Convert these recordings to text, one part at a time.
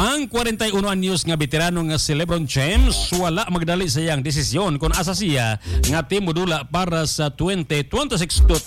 Ang 41 anyos nga veterano nga si LeBron James wala magdali sa iyang desisyon kung asa siya nga team modula para sa 2026 to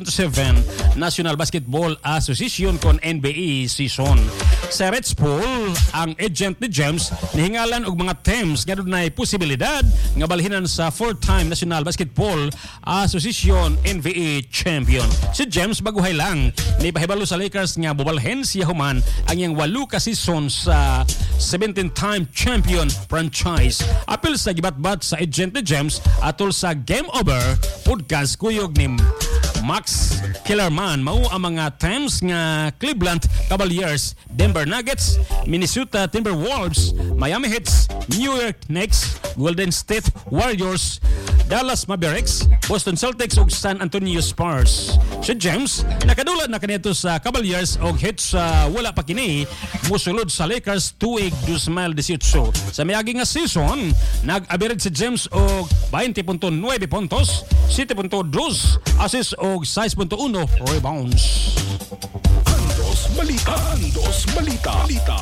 2027 National Basketball Association kon NBA season. Sa Reds Pool, ang agent ni James nihingalan og mga teams nga dunay posibilidad nga balhinan sa four-time National Basketball Association NBA champion. Si James baguhay lang ni pahibalo sa Lakers nga bubalhin siya human ang iyang 8 ka season sa 17-time champion franchise. Apil sa gibatbat sa agent ni James atol sa Game Over podcast kuyog ni Max Kellerman mao ang mga teams nga Cleveland Cavaliers, Denver Nuggets, Minnesota Timberwolves, Miami Heat, New York Knicks, Golden State Warriors, Dallas Mavericks, Boston Celtics ug San Antonio Spurs. Si James nakadulad na kanito sa Cavaliers og Heat sa wala pa kini musulod sa Lakers tuig 2018. Sa miagi nga season, nag-average si James og 20.9 puntos, 7.2 assists og 6.1 rebounds. Andos Balita. Andos Balita.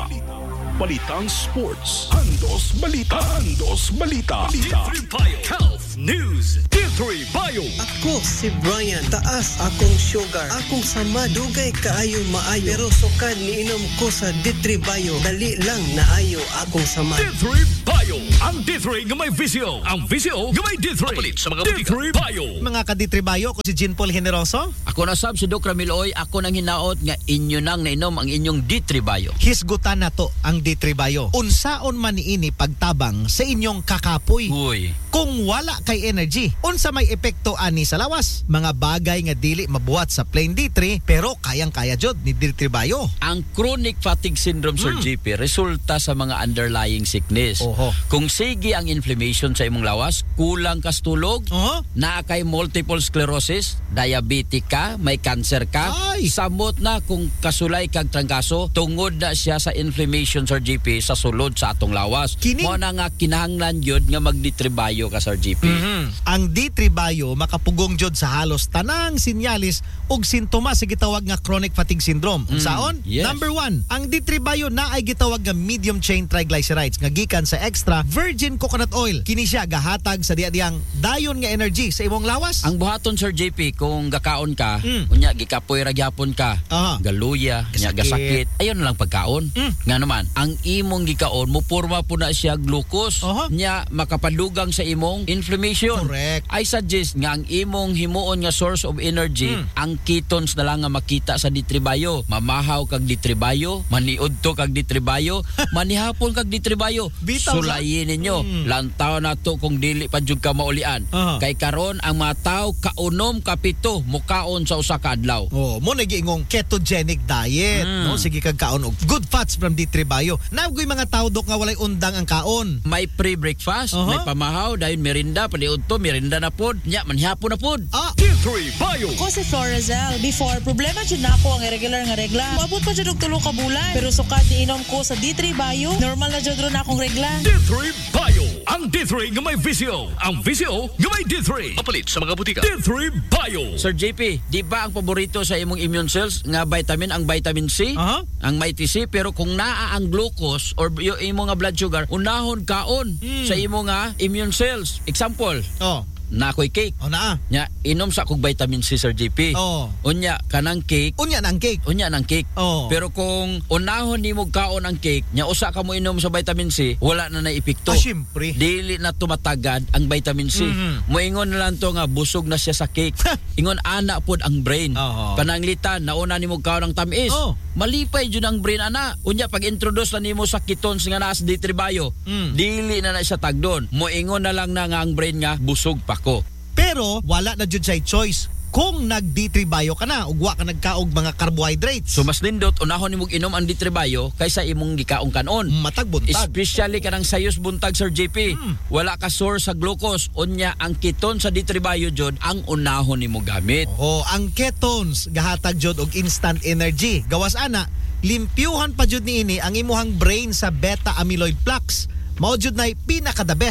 Balitang Sports. Andos Balita. Andos Balita. D3 Bio Health News. D3 Bio. Ako si Brian, taas akong sugar, akong sama dugay kaayo maayo, pero sukad niinom ko sa D3 Bio, dali lang naayo akong sama. D3 Bio. Ang D3 nga may visyo. Ang visyo nga may D3. Papalit sa mga butika. D3 Bio. Mga ka-D3 Bio, ko si Jean Paul Generoso. Ako na sab si Doc Ramiloy, ako nang hinaot nga inyo nang nainom ang inyong D3 Bio. Hisgutan na to ang D3 Bio. Unsaon man niini pagtabang sa inyong kakapoy. Uy. Kung wala kay energy, unsa may epekto ani sa lawas? Mga bagay nga dili mabuhat sa plain D3 pero kayang-kaya jud ni D3 Bio. Ang chronic fatigue syndrome, Sir GP, resulta sa mga underlying sickness. Oho. Kung sige ang inflammation sa imong lawas, kulang kas tulog, Oho. naa kay multiple sclerosis, diabetic ka, may cancer ka, Ay. samot na kung kasulay kag trangkaso, tungod na siya sa inflammation, Sir GP, sa sulod sa atong lawas. Kining- Mo na nga kinahanglan yun nga magditribayo ka, Sir GP. Ang D3 Bio makapugong jud sa halos tanang sinyalis ug sintomas sa gitawag nga chronic fatigue syndrome. Unsaon? Yes. Number 1, ang D3 Bio na ay gitawag nga medium chain triglycerides nga gikan sa extra virgin coconut oil. Kini siya gahatag sa diadiyang dayon nga energy sa imong lawas. Ang buhaton, Sir JP, kung gakaon ka, unya gikapoy ra gyapon ka, Aha. galuya, nya gasakit, ayon na lang pagkaon. Nga naman, ang imong gikaon muporma po na siya glucose, Aha. nya makapadugang sa imong inflammation. Correct. I suggest nga ang imong himuon nga source of energy, ang ketones na lang nga makita sa D3 Bio. Mamahaw kag D3 Bio, maniudto kag D3 Bio, manihapon kag D3 Bio. Bitaw sa- Sulayin ninyo. Lantaw na to kung dili pa jud ka maulian. Aha. Kay karon ang mga tao kaunom kapito mukaon sa usa ka adlaw. Oh, mo nagiingong ketogenic diet, no? Sige kag kaon og good fats from D3 Bio. Nagoy mga tao dok nga walay undang ang kaon. May pre-breakfast, Aha. may pamahaw, dayon merinda, paniudto, merinda na pod, nya manhapon na pod. Ah, D3 Bio. Ko si Florazel, before problema jud na ako ang irregular nga regla. Maabot pa jud og 3 ka bulan, pero sukad inom ko sa D3 Bio, normal na jud ron akong regla. D3 Bio. Ang D3 nga may visyo. Ang visyo nga may D3. Papalit sa mga butika. D3 Bio. Sir JP, di ba ang paborito sa imong immune cells nga vitamin ang vitamin C? Aha. Ang mighty C, pero kung naa ang glucose or yung imong nga blood sugar, unahon kaon sa imong nga immune cells. Example, oh, na ako'y cake. oh naa. Nya, inom sa kong vitamin C, Sir JP. Oh. Unya, kanang cake, Unya na ang cake. unya ng cake. Oh. Pero kung unahon ni mo kaon ang cake, nya usa ka mo inom sa vitamin C, wala na epekto. Syempre. Dili na tumatagad ang vitamin C. Moingon na lang to nga busog na siya sa cake. Ingon ana pod ang brain. Oo. Pananglitan nauna nimo kaon ang tamis. Oh. Malipay jud ang brain ana. Unya pag introduce na nimo sa ketones nga naa sa D3 Bio, dili na siya tagdon. Moingon na lang na nga ang brain nga busog pa ko. Pero wala na jud say choice. Kung nag D3 Bio ka na ug wa ka nagkaog mga carbohydrates. So mas nindot unahon nimo inom ang D3 Bio kaysa imong gikaong kanon. matag buntag. Especially kanang sayos buntag, Sir JP. Wala ka source sa glucose. Unya ang keton sa D3 Bio jud ang unahon nimo gamit. Oh, ang ketones gahatag jud og instant energy. Gawas ana, limpyuhan pa jud niini ang imuhang brain sa beta amyloid plaques. Mao jud nay pinaka the best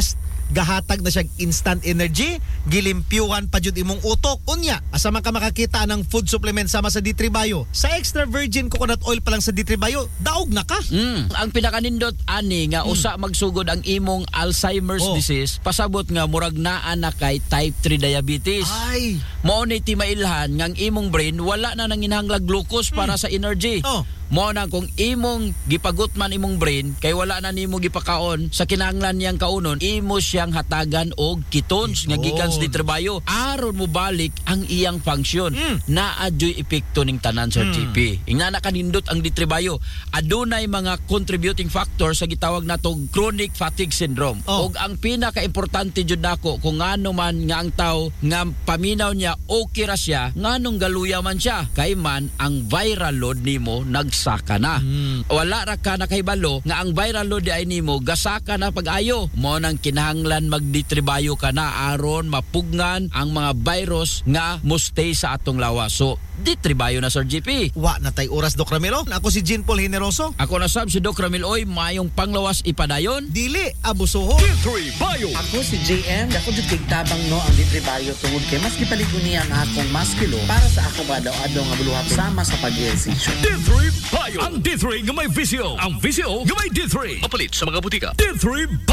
gahatag na siya instant energy, gilimpyuhan pa jud imong utok. Unya, asa man ka makakita ng food supplement sama sa D3 Bio. Sa extra virgin coconut oil pa lang sa D3 Bio, daog na ka. Ang pinakanindot ani nga usa magsugod ang imong Alzheimer's disease, pasabot nga murag naa na kay type 3 diabetes. Ay, Mao ni ti mailhan nga ang imong brain wala na nanginahanglag glucose para sa energy. Mao na kung imong gipagutman imong brain kay wala na nimo gipakaon sa kinahanglan niyang kaunon, imo siyang hatagan og ketones nga gikan sa D3 Bio aron mo balik ang iyang function. Naadyoy epekto ning tanan sa GP. Ingna na kanindot ang D3 Bio. Adunay mga contributing factor sa gitawag natong chronic fatigue syndrome. Og ang pinaka-importante jud nako kung ngano man nga ang tawo nga paminaw niya okay ra siya, nganong galuya man siya kay man ang viral load nimo nagsaka na. Wala ra ka nakahibalo nga ang viral load ay nimo gasaka na pag-ayo. Mo nang kinahanglan mag-D3 Bio ka na aron mapugngan ang mga virus nga mustay sa atong lawas. So D3 Bio na Sir GP. wa na tay oras, Doc Ramiro. Ako si Jean Paul Generoso. Ako na sab si Doc Ramil Oy, mayong panglawas ipadayon. Dili abusoho. D3 Bio. Ako si JM, dako jud kay tabang no ang D3 Bio tungod kay mas gipaligon niya ang akong maskilo para sa ako adlaw-adlaw nga buluhat sama sa pag-ehersisyo. D3 Bio. Ang D3 nga may visyo. Ang visyo nga may D3. Mapalit sa mga butika. D3